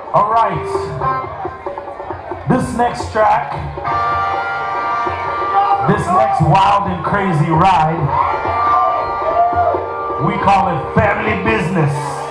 Alright, this next track, this next wild and crazy ride, we call it Family Business.